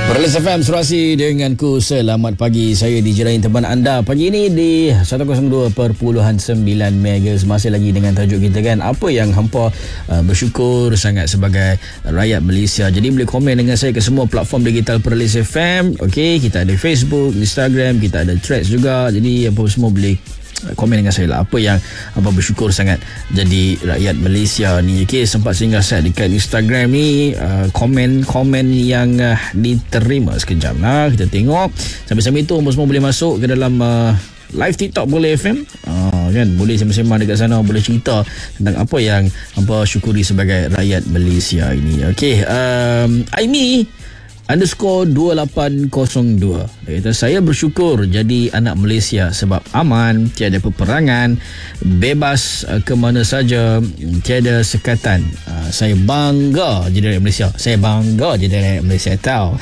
Perlis FM Serasi denganku. Selamat pagi. Saya DJ Rahim teman anda pagi ini di 102.9 MHz. Masih lagi dengan tajuk kita kan, apa yang hampa bersyukur sangat sebagai rakyat Malaysia. Jadi boleh komen dengan saya ke semua platform digital Perlis FM. Okey, kita ada Facebook, Instagram, kita ada Threads juga. Jadi apa semua boleh komen dengan saya lah, apa yang apa bersyukur sangat jadi rakyat Malaysia ni. Okey, sempat singgah saya dekat Instagram ni, komen-komen yang diterima sekejap lah. Kita tengok sambil-sambil tu semua boleh masuk ke dalam live TikTok boleh FM, kan, boleh sembang-sembang dekat sana, boleh cerita tentang apa yang apa syukuri sebagai rakyat Malaysia ini. Okey, Aimi _2802 dia kata, saya bersyukur jadi anak Malaysia sebab aman, tiada peperangan, bebas ke mana saja, tiada sekatan. Saya bangga jadi rakyat Malaysia. Saya bangga jadi rakyat Malaysia tahu.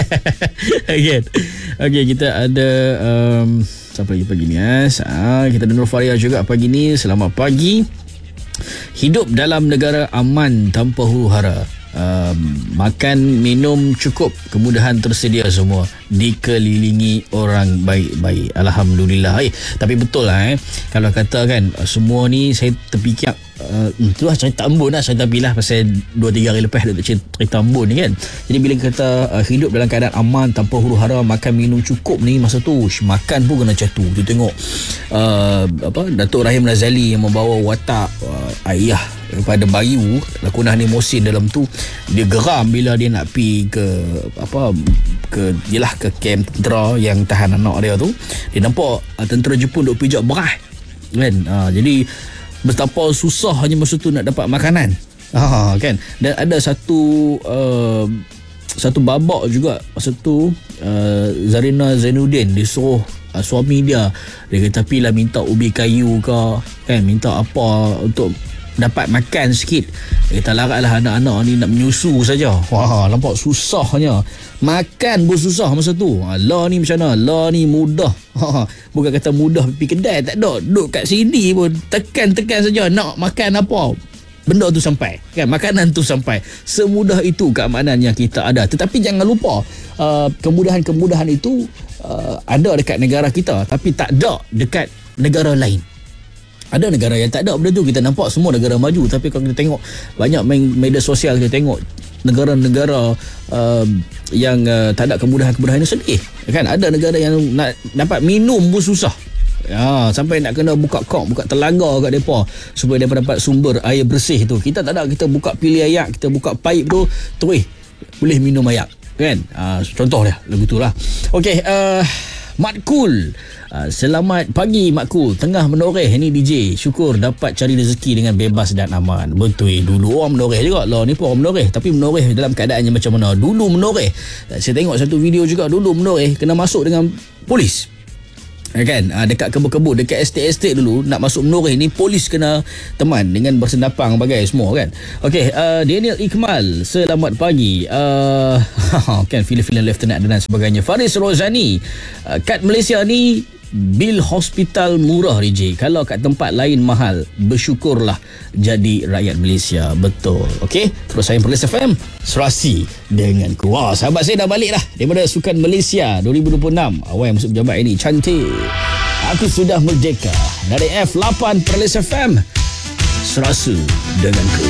Okay, kita ada siapa lagi pagi ni? Kita ada Nur Faria juga pagi ni. Selamat pagi. Hidup dalam negara aman tanpa huru-hara. Makan, minum cukup, kemudahan tersedia semua, dikelilingi orang baik-baik. Alhamdulillah. Tapi betul lah kalau kata kan, semua ni saya terfikir itulah cerita Ambon lah. Saya tak bilah pasal 2-3 hari lepas ada cerita Ambon ni kan. Jadi bila kata hidup dalam keadaan aman tanpa huru-hara, makan minum cukup ni, masa tu makan pun kena catu. Tu tengok Datuk Rahim Razali yang membawa watak ayah kepada Bayu lakonan ni Mohsin dalam tu, dia geram bila dia nak pergi ke kem tentera yang tahan anak dia tu. Dia nampak tentera Jepun duk pijak beras kan. Jadi betapa susahnya masa tu nak dapat makanan, kan. Dan ada satu babak juga masa tu, Zarina Zainuddin disuruh suami dia kata pilah minta ubi kayu ke kan, minta apa untuk dapat makan sikit. Dia kata laratlah anak-anak ni nak menyusu saja. Wah, nampak susahnya. Makan pun susah masa tu. Lah ni macam mana? Lah ni mudah. Bukan kata mudah pergi kedai, tak ada. Duduk kat sini pun tekan-tekan saja nak makan apa, benda tu sampai kan, makanan tu sampai. Semudah itu keamanan yang kita ada. Tetapi jangan lupa, kemudahan-kemudahan itu ada dekat negara kita, tapi tak ada dekat negara lain. Ada negara yang tak ada benda tu. Kita nampak semua negara maju, tapi kalau kita tengok banyak media sosial, kita tengok negara-negara yang tak ada kemudahan-kemudahan ini, sedih kan. Ada negara yang nak dapat minum pun susah, sampai nak kena buka telaga kat mereka supaya mereka dapat sumber air bersih tu. Kita tak ada. Kita buka pilih air, kita buka paip tu terus boleh minum air kan. Contoh dia lagu tu lah. Okey, Mat Cool, selamat pagi Mat Cool. Tengah menoreh ni DJ, syukur dapat cari rezeki dengan bebas dan aman. Betul, dulu orang menoreh juga lah, ni pun orang menoreh, tapi menoreh dalam keadaannya macam mana. Dulu menoreh, saya tengok satu video juga, dulu menoreh kena masuk dengan polis kan, dekat kebun-kebun, dekat estate-estate dulu nak masuk menoreh ni, polis kena teman dengan bersendapang bagai semua kan. Okey, Daniel Ikmal, selamat pagi. Kan filem-filem Lieutenant dan sebagainya. Faris Rozani, kat Malaysia ni bil hospital murah DJ. Kalau kat tempat lain mahal, bersyukurlah jadi rakyat Malaysia. Betul. Okey, terus saya Perlis FM Serasi denganku. Wah, sahabat saya dah balik dah daripada Sukan Malaysia 2026. Awal yang masuk pejabat ini cantik. Aku sudah merdeka. Dari F8 Perlis FM Serasi denganku.